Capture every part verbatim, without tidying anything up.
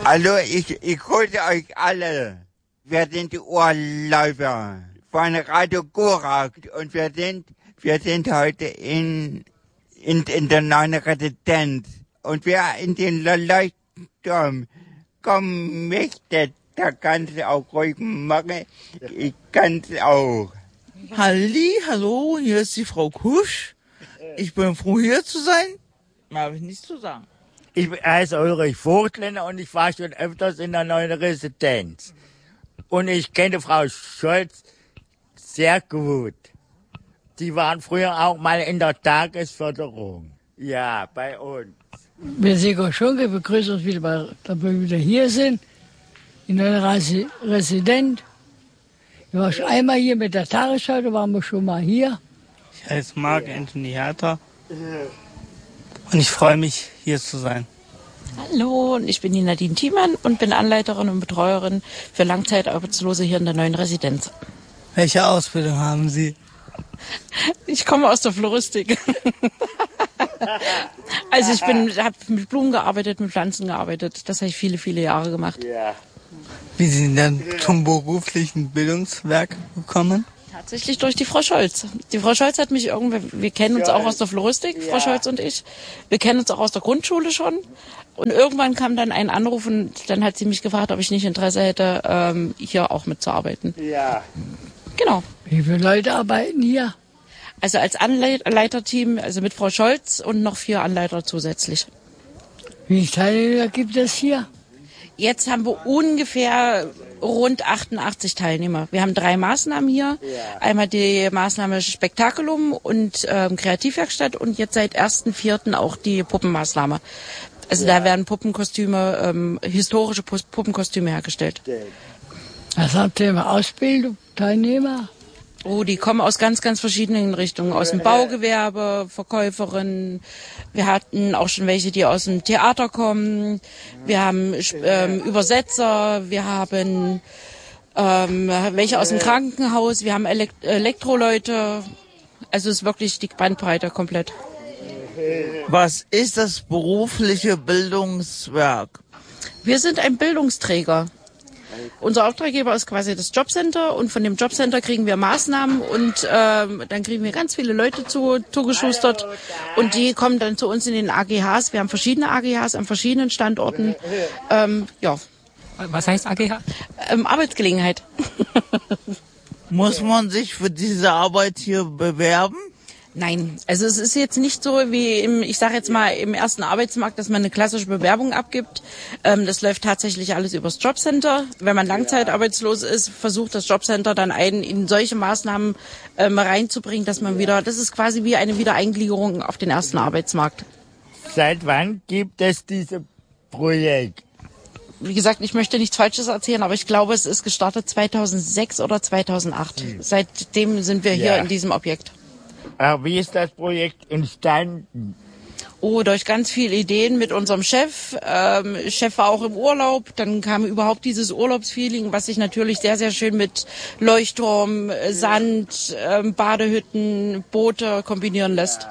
Hallo, ich, ich grüße euch alle. Wir sind die Urläufer von Radio Gorak und wir sind, wir sind heute in, in, in der neuen Residenz. Und wer in den Leuchtturm kommen möchte, der kann es auch ruhig machen. Ich kann es auch. Halli, hallo, hier ist die Frau Kusch. Ich bin froh, hier zu sein. Mehr habe ich nichts zu sagen. Ich heiße Ulrich Vogtländer und ich war schon öfters in der neuen Residenz. Und ich kenne Frau Scholz sehr gut. Die waren früher auch mal in der Tagesförderung. Ja, bei uns. Wir sind Sigurd Schunke, begrüßen uns wieder, bei, dass wir wieder hier sind, in der Residenz. Wir waren schon einmal hier mit der Tagesschau, da waren wir schon mal hier. Ich heiße Marc Anthony Herter und ich freue mich, hier zu sein. Hallo, und ich bin die Nadine Thiemann und bin Anleiterin und Betreuerin für Langzeitarbeitslose hier in der neuen Residenz. Welche Ausbildung haben Sie? Ich komme aus der Floristik. Also ich bin, habe mit Blumen gearbeitet, mit Pflanzen gearbeitet. Das habe ich viele, viele Jahre gemacht. Wie sind Sie dann zum beruflichen Bildungswerk gekommen? Tatsächlich durch die Frau Scholz. Die Frau Scholz hat mich irgendwie, wir kennen uns auch aus der Floristik, ja. Frau Scholz und ich. Wir kennen uns auch aus der Grundschule schon. Und irgendwann kam dann ein Anruf und dann hat sie mich gefragt, ob ich nicht Interesse hätte, ähm, hier auch mitzuarbeiten. Ja. Genau. Wie viele Leute arbeiten hier? Also als Anleiterteam, also mit Frau Scholz und noch vier Anleiter zusätzlich. Wie viele Teilnehmer gibt es hier? Jetzt haben wir ungefähr rund achtundachtzig Teilnehmer. Wir haben drei Maßnahmen hier. Ja. Einmal die Maßnahme Spektakulum und ähm, Kreativwerkstatt und jetzt seit ersten vierten auch die Puppenmaßnahme. Also ja. Da werden Puppenkostüme, ähm, historische Puppenkostüme hergestellt. Was habt ihr für Ausbildung, Teilnehmer? Oh, die kommen aus ganz, ganz verschiedenen Richtungen. Aus dem Baugewerbe, Verkäuferinnen. Wir hatten auch schon welche, die aus dem Theater kommen. Wir haben ähm, Übersetzer. Wir haben ähm, welche aus dem Krankenhaus. Wir haben Elekt- Elektroleute. Also es ist wirklich die Bandbreite komplett. Was ist das berufliche Bildungswerk? Wir sind ein Bildungsträger. Unser Auftraggeber ist quasi das Jobcenter und von dem Jobcenter kriegen wir Maßnahmen und ähm, dann kriegen wir ganz viele Leute zu, zugeschustert und die kommen dann zu uns in den A G Hs. Wir haben verschiedene A G Hs an verschiedenen Standorten. Ähm, ja. Was heißt A G H? Ähm, Arbeitsgelegenheit. Muss man sich für diese Arbeit hier bewerben? Nein, also es ist jetzt nicht so wie im, ich sage jetzt mal, im ersten Arbeitsmarkt, dass man eine klassische Bewerbung abgibt. Ähm, das läuft tatsächlich alles übers Jobcenter. Wenn man langzeitarbeitslos ist, versucht das Jobcenter dann einen in solche Maßnahmen ähm, reinzubringen, dass man wieder, das ist quasi wie eine Wiedereingliederung auf den ersten Arbeitsmarkt. Seit wann gibt es dieses Projekt? Wie gesagt, ich möchte nichts Falsches erzählen, aber ich glaube, es ist gestartet zweitausendsechs oder zweitausendacht. Hm. Seitdem sind wir hier ja. in diesem Objekt. Aber wie ist das Projekt entstanden? Oh, durch ganz viele Ideen mit unserem Chef. Ähm, Chef war auch im Urlaub. Dann kam überhaupt dieses Urlaubsfeeling, was sich natürlich sehr, sehr schön mit Leuchtturm, Sand, ähm, Badehütten, Boote kombinieren lässt.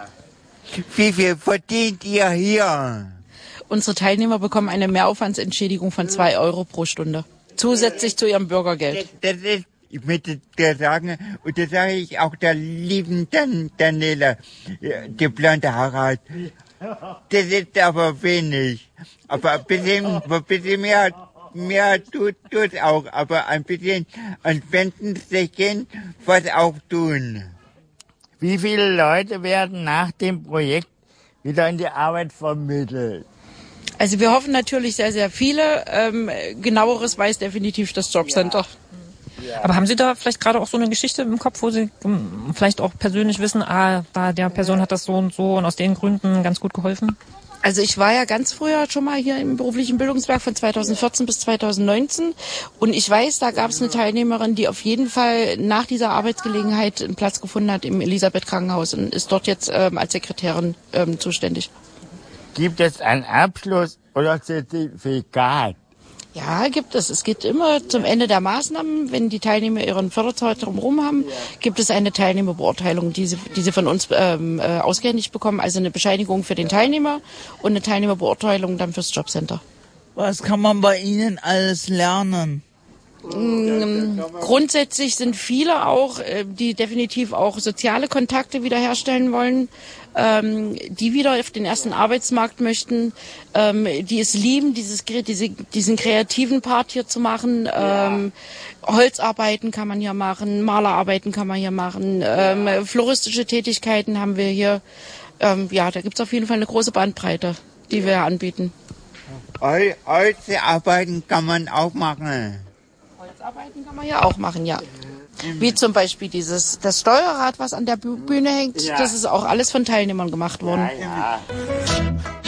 Wie viel verdient ihr hier? Unsere Teilnehmer bekommen eine Mehraufwandsentschädigung von zwei Euro pro Stunde. Zusätzlich zu ihrem Bürgergeld. Das, das ist Ich möchte dir sagen, und das sage ich auch der lieben Dan Daniela, die blonde Haare hat. Das ist aber wenig. Aber ein bisschen, ein bisschen mehr, mehr tut, tut auch. Aber ein bisschen an Spenden stechen, was auch tun. Wie viele Leute werden nach dem Projekt wieder in die Arbeit vermittelt? Also wir hoffen natürlich sehr, sehr viele. Ähm, genaueres weiß definitiv das Jobcenter. Ja. Aber haben Sie da vielleicht gerade auch so eine Geschichte im Kopf, wo Sie um, vielleicht auch persönlich wissen, ah, da der Person hat das so und so und aus den Gründen ganz gut geholfen? Also ich war ja ganz früher schon mal hier im beruflichen Bildungswerk von zweitausendvierzehn bis zweitausendneunzehn und ich weiß, da gab es eine Teilnehmerin, die auf jeden Fall nach dieser Arbeitsgelegenheit einen Platz gefunden hat im Elisabeth-Krankenhaus und ist dort jetzt ähm, als Sekretärin ähm, zuständig. Gibt es einen Abschluss oder Zertifikat? Ja, gibt es. Es geht immer zum Ende der Maßnahmen, wenn die Teilnehmer ihren Förderzeitraum rum haben, gibt es eine Teilnehmerbeurteilung, die sie, die sie von uns ähm, äh, ausgehändigt bekommen. Also eine Bescheinigung für den Teilnehmer und eine Teilnehmerbeurteilung dann fürs Jobcenter. Was kann man bei Ihnen alles lernen? Ähm, grundsätzlich sind viele auch, äh, die definitiv auch soziale Kontakte wiederherstellen wollen, ähm, die wieder auf den ersten Arbeitsmarkt möchten, ähm, die es lieben, dieses, diese, diesen kreativen Part hier zu machen. Ähm, Holzarbeiten kann man hier machen, Malerarbeiten kann man hier machen, ähm, floristische Tätigkeiten haben wir hier. Ähm, ja, da gibt's auf jeden Fall eine große Bandbreite, die wir anbieten. Holzarbeiten kann man auch machen. Holzarbeiten kann man ja auch machen, ja. Wie zum Beispiel dieses, das Steuerrad, was an der Bühne hängt, ja. Das ist auch alles von Teilnehmern gemacht worden. Ja, ja.